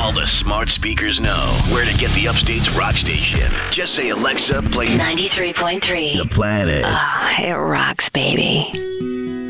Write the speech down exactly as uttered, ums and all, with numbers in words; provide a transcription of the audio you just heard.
All the smart speakers know where to get the Upstate's rock station. Just say, Alexa, play ninety-three point three. The Planet. Oh, it rocks, baby.